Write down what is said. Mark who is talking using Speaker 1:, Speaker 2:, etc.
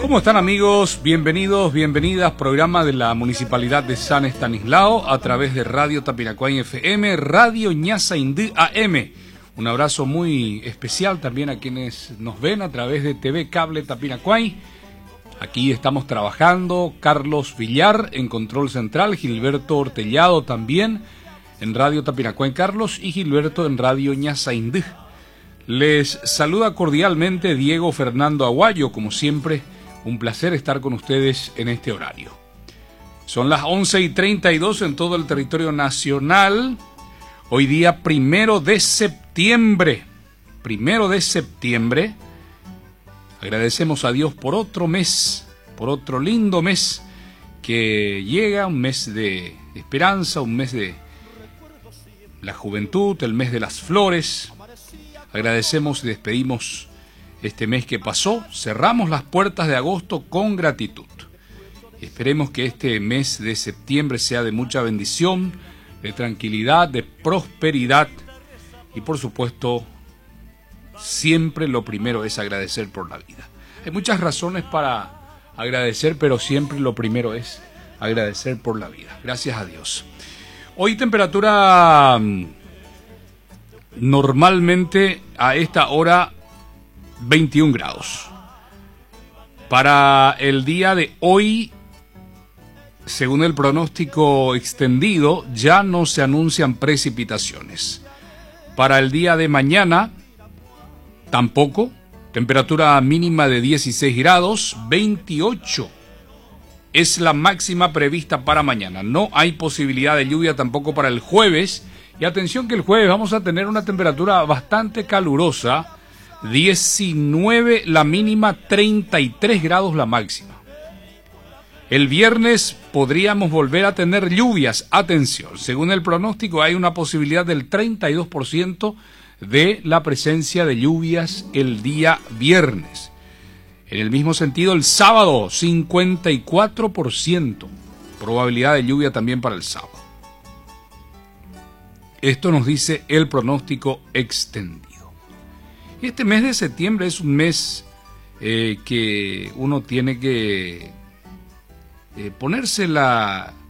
Speaker 1: ¿Cómo están, amigos? Bienvenidos, bienvenidas. Programa de la Municipalidad de San Estanislao a través de Radio Tapiracuay FM, Radio Ñasa Indí AM. Un abrazo muy especial también a quienes nos ven a través de TV Cable Tapiracuay. Aquí estamos trabajando, Carlos Villar en Control Central, Gilberto Ortellado también en Radio Tapiracuay Carlos y Gilberto en Radio Ñasa Indí. Les saluda cordialmente Diego Fernando Aguayo, como siempre. Un placer estar con ustedes en este horario. Son las 11:32 en todo el territorio nacional. Hoy día 1 de septiembre. 1 de septiembre. Agradecemos a Dios por otro mes, por otro lindo mes que llega, un mes de esperanza, un mes de la juventud, el mes de las flores. Agradecemos y despedimos este mes que pasó, cerramos las puertas de agosto con gratitud. Esperemos que este mes de septiembre sea de mucha bendición, de tranquilidad, de prosperidad y por supuesto, siempre lo primero es agradecer por la vida. Hay muchas razones para agradecer, pero siempre lo primero es agradecer por la vida. Gracias a Dios. Hoy temperatura normalmente a esta hora 21 grados. Para el día de hoy, según el pronóstico extendido, ya no se anuncian precipitaciones. Para el día de mañana, tampoco. Temperatura mínima de 16 grados, 28 es la máxima prevista para mañana. No hay posibilidad de lluvia tampoco para el jueves. Y atención que el jueves vamos a tener una temperatura bastante calurosa. 19 la mínima, 33 grados la máxima. El viernes podríamos volver a tener lluvias. Atención, según el pronóstico hay una posibilidad del 32% de la presencia de lluvias el día viernes. En el mismo sentido, el sábado, 54% probabilidad de lluvia también para el sábado. Esto nos dice el pronóstico extendido. Este mes de septiembre es un mes que uno tiene que ponerse la